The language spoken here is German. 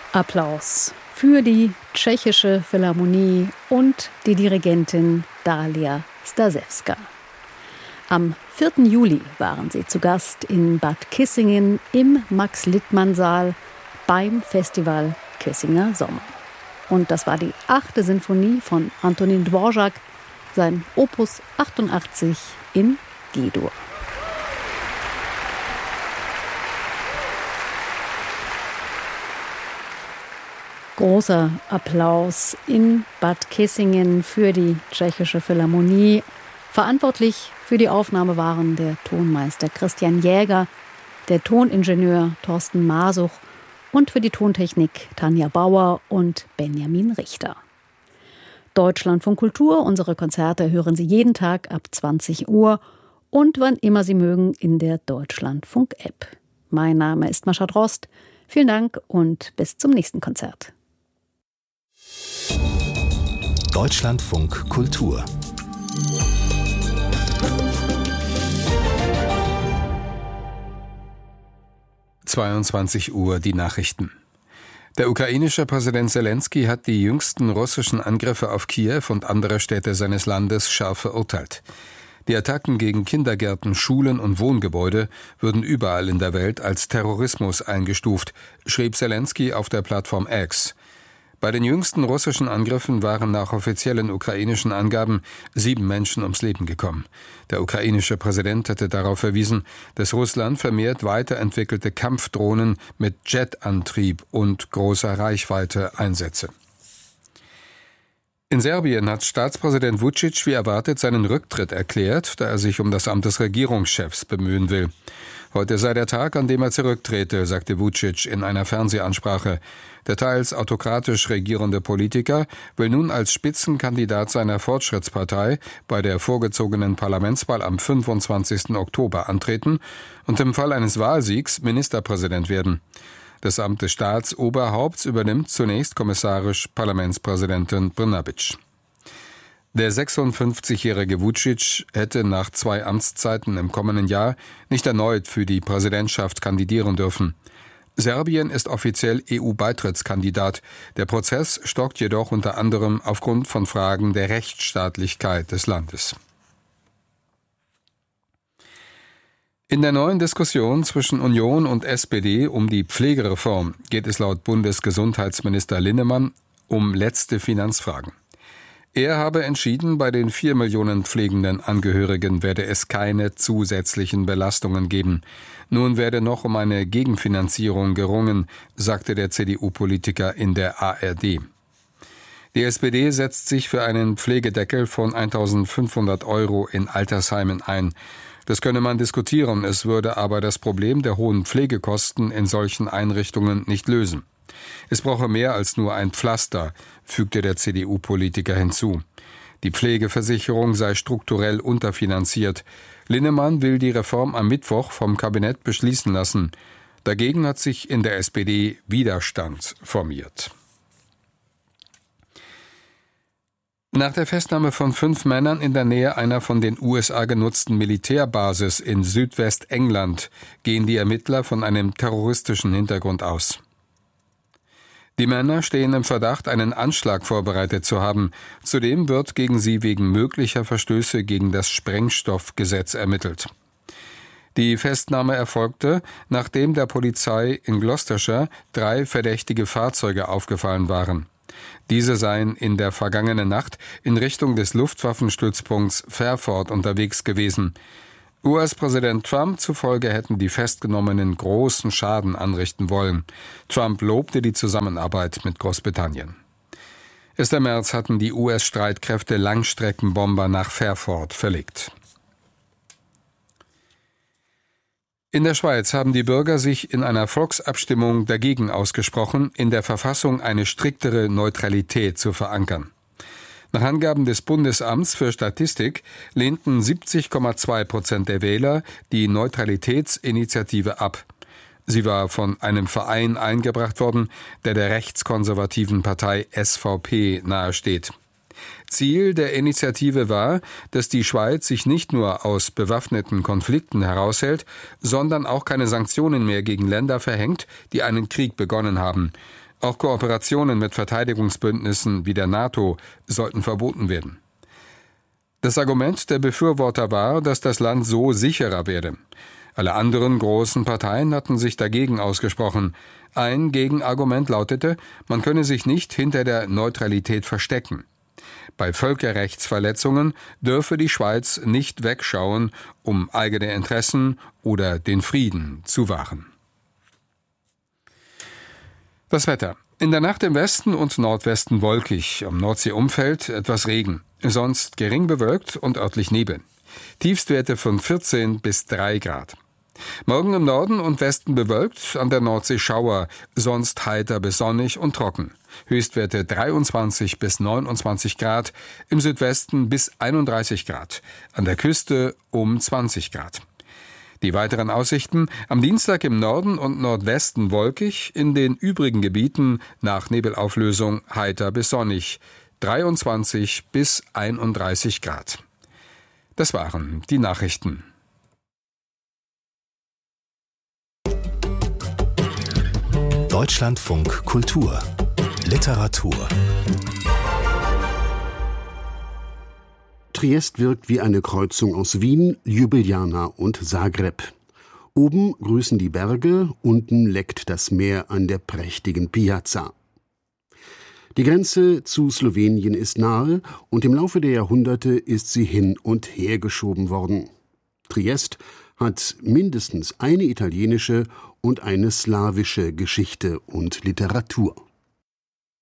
Applaus für die Tschechische Philharmonie und die Dirigentin Dalia Stasewska. Am 4. Juli waren sie zu Gast in Bad Kissingen im Max-Littmann-Saal beim Festival Kissinger Sommer. Und das war die 8. Sinfonie von Antonín Dvořák, sein Opus 88 in G-Dur. Großer Applaus in Bad Kissingen für die Tschechische Philharmonie. Verantwortlich für die Aufnahme waren der Tonmeister Christian Jäger, der Toningenieur Thorsten Masuch und für die Tontechnik Tanja Bauer und Benjamin Richter. Deutschlandfunk Kultur, unsere Konzerte hören Sie jeden Tag ab 20 Uhr und wann immer Sie mögen in der Deutschlandfunk-App. Mein Name ist Mascha Drost. Vielen Dank und bis zum nächsten Konzert. Deutschlandfunk Kultur 22 Uhr die Nachrichten. Der ukrainische Präsident Selenskyj hat die jüngsten russischen Angriffe auf Kiew und andere Städte seines Landes scharf verurteilt. Die Attacken gegen Kindergärten, Schulen und Wohngebäude würden überall in der Welt als Terrorismus eingestuft, schrieb Selenskyj auf der Plattform X. Bei den jüngsten russischen Angriffen waren nach offiziellen ukrainischen Angaben 7 Menschen ums Leben gekommen. Der ukrainische Präsident hatte darauf verwiesen, dass Russland vermehrt weiterentwickelte Kampfdrohnen mit Jetantrieb und großer Reichweite einsetze. In Serbien hat Staatspräsident Vučić wie erwartet seinen Rücktritt erklärt, da er sich um das Amt des Regierungschefs bemühen will. Heute sei der Tag, an dem er zurücktrete, sagte Vučić in einer Fernsehansprache. Der teils autokratisch regierende Politiker will nun als Spitzenkandidat seiner Fortschrittspartei bei der vorgezogenen Parlamentswahl am 25. Oktober antreten und im Fall eines Wahlsiegs Ministerpräsident werden. Das Amt des Staatsoberhaupts übernimmt zunächst kommissarisch Parlamentspräsidentin Brnabić. Der 56-jährige Vučić hätte nach 2 Amtszeiten im kommenden Jahr nicht erneut für die Präsidentschaft kandidieren dürfen. Serbien ist offiziell EU-Beitrittskandidat. Der Prozess stockt jedoch unter anderem aufgrund von Fragen der Rechtsstaatlichkeit des Landes. In der neuen Diskussion zwischen Union und SPD um die Pflegereform geht es laut Bundesgesundheitsminister Linnemann um letzte Finanzfragen. Er habe entschieden, bei den 4 Millionen pflegenden Angehörigen werde es keine zusätzlichen Belastungen geben. Nun werde noch um eine Gegenfinanzierung gerungen, sagte der CDU-Politiker in der ARD. Die SPD setzt sich für einen Pflegedeckel von 1.500 € in Altersheimen ein. Das könne man diskutieren, es würde aber das Problem der hohen Pflegekosten in solchen Einrichtungen nicht lösen. Es brauche mehr als nur ein Pflaster, fügte der CDU-Politiker hinzu. Die Pflegeversicherung sei strukturell unterfinanziert. Linnemann will die Reform am Mittwoch vom Kabinett beschließen lassen. Dagegen hat sich in der SPD Widerstand formiert. Nach der Festnahme von 5 Männern in der Nähe einer von den USA genutzten Militärbasis in Südwestengland gehen die Ermittler von einem terroristischen Hintergrund aus. Die Männer stehen im Verdacht, einen Anschlag vorbereitet zu haben. Zudem wird gegen sie wegen möglicher Verstöße gegen das Sprengstoffgesetz ermittelt. Die Festnahme erfolgte, nachdem der Polizei in Gloucestershire 3 verdächtige Fahrzeuge aufgefallen waren. Diese seien in der vergangenen Nacht in Richtung des Luftwaffenstützpunkts Fairford unterwegs gewesen. US-Präsident Trump zufolge hätten die Festgenommenen großen Schaden anrichten wollen. Trump lobte die Zusammenarbeit mit Großbritannien. Erst im März hatten die US-Streitkräfte Langstreckenbomber nach Fairford verlegt. In der Schweiz haben die Bürger sich in einer Volksabstimmung dagegen ausgesprochen, in der Verfassung eine striktere Neutralität zu verankern. Nach Angaben des Bundesamts für Statistik lehnten 70,2% der Wähler die Neutralitätsinitiative ab. Sie war von einem Verein eingebracht worden, der rechtskonservativen Partei SVP nahesteht. Ziel der Initiative war, dass die Schweiz sich nicht nur aus bewaffneten Konflikten heraushält, sondern auch keine Sanktionen mehr gegen Länder verhängt, die einen Krieg begonnen haben. Auch Kooperationen mit Verteidigungsbündnissen wie der NATO sollten verboten werden. Das Argument der Befürworter war, dass das Land so sicherer werde. Alle anderen großen Parteien hatten sich dagegen ausgesprochen. Ein Gegenargument lautete, man könne sich nicht hinter der Neutralität verstecken. Bei Völkerrechtsverletzungen dürfe die Schweiz nicht wegschauen, um eigene Interessen oder den Frieden zu wahren. Das Wetter. In der Nacht im Westen und Nordwesten wolkig, am Nordseeumfeld etwas Regen, sonst gering bewölkt und örtlich Nebel. Tiefstwerte von 14 bis 3 Grad. Morgen im Norden und Westen bewölkt, an der Nordsee Schauer, sonst heiter bis sonnig und trocken. Höchstwerte 23 bis 29 Grad, im Südwesten bis 31 Grad, an der Küste um 20 Grad. Die weiteren Aussichten: am Dienstag im Norden und Nordwesten wolkig, in den übrigen Gebieten nach Nebelauflösung heiter bis sonnig, 23 bis 31 Grad. Das waren die Nachrichten. Deutschlandfunk Kultur Literatur. Triest wirkt wie eine Kreuzung aus Wien, Ljubljana und Zagreb. Oben grüßen die Berge, unten leckt das Meer an der prächtigen Piazza. Die Grenze zu Slowenien ist nahe und im Laufe der Jahrhunderte ist sie hin und her geschoben worden. Triest hat mindestens eine italienische und eine slawische Geschichte und Literatur.